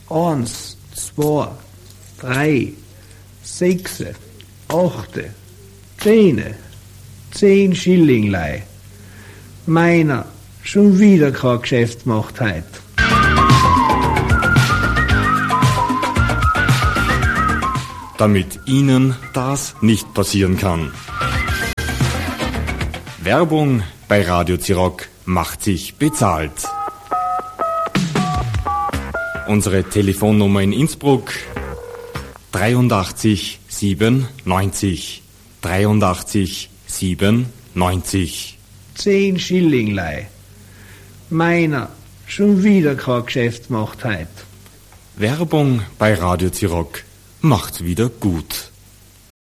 1, 2, 3, 6, 8, 10. 10 Schillinglei. Meiner, schon wieder kein Geschäft gemacht heut. Damit Ihnen das nicht passieren kann. Werbung bei Radio Zirock macht sich bezahlt. Unsere Telefonnummer in Innsbruck 83 97 83 97. 10 Schillinglei. Meiner, schon wieder kein Geschäft gemacht heut. Werbung bei Radio Zirock macht wieder gut.